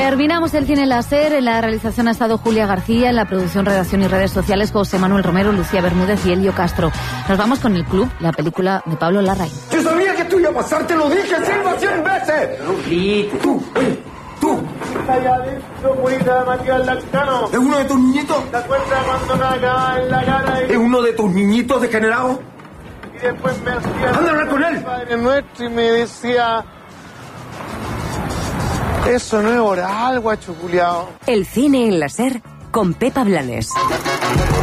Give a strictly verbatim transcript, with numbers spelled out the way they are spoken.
Terminamos el cine láser. En la realización ha estado Julia García, en la producción, redacción y redes sociales José Manuel Romero, Lucía Bermúdez y Elio Castro. Nos vamos con El Club, la película de Pablo Larraín. Yo sabía que tú ibas a pasar, te lo dije Silva cien veces. Tú, oye, tú. Está allá adentro, Julita, Matías Lactano. ¿Es uno de tus niñitos? ¿Te acuerdas cuando me acababa en la cara? Y... ¿Es uno de tus niñitos degenerados? Y después me hacía... ¡Anda a hablar con él! Padre Nuestro, y me decía... Eso no es oral, guacho culiao. El cine en la SER con Pepa Blanes.